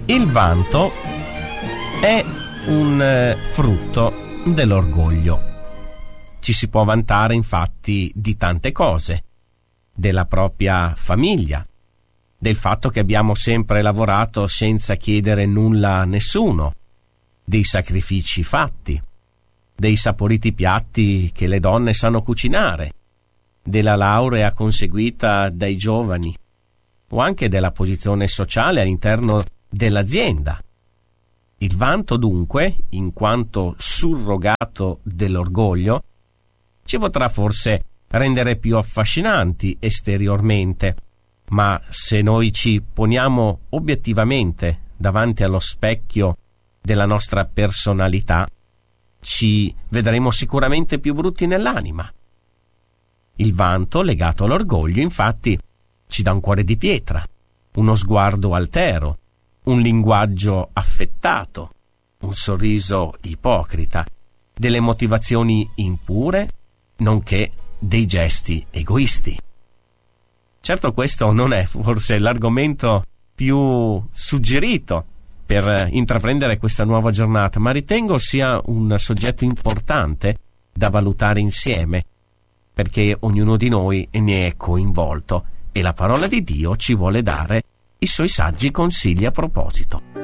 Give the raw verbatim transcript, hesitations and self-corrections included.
Il vanto è un eh, frutto dell'orgoglio. Ci si può vantare infatti di tante cose, della propria famiglia, del fatto che abbiamo sempre lavorato senza chiedere nulla a nessuno, dei sacrifici fatti, dei saporiti piatti che le donne sanno cucinare, della laurea conseguita dai giovani o anche della posizione sociale all'interno dell'azienda. Il vanto dunque, in quanto surrogato dell'orgoglio, ci potrà forse rendere più affascinanti esteriormente, ma se noi ci poniamo obiettivamente davanti allo specchio della nostra personalità, ci vedremo sicuramente più brutti nell'anima. Il vanto, legato all'orgoglio, infatti, ci dà un cuore di pietra, uno sguardo altero, un linguaggio affettato, un sorriso ipocrita, delle motivazioni impure, nonché dei gesti egoisti. Certo, questo non è forse l'argomento più suggerito per intraprendere questa nuova giornata, ma ritengo sia un soggetto importante da valutare insieme, perché ognuno di noi ne è coinvolto e la parola di Dio ci vuole dare i suoi saggi consigli a proposito.